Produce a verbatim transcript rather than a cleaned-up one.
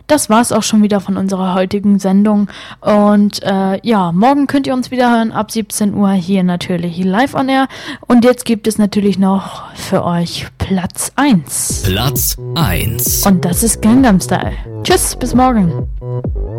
das war's auch schon wieder von unserer heutigen Sendung. Und äh, ja, morgen könnt ihr uns wieder hören ab siebzehn Uhr hier natürlich live on air. Und jetzt gibt es natürlich noch für euch Platz eins. Platz eins. Und das ist Gangnam Style. Tschüss, bis morgen.